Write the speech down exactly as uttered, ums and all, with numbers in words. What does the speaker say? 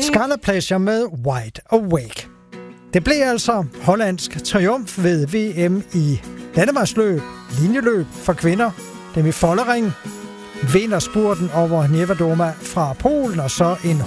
Scarlet Pleasure med Wide Awake. Det blev altså hollandsk triumf ved V M i landevejsløb, linjeløb for kvinder. Dem i Follering vinder spurten over Niewiadoma fra Polen, og så en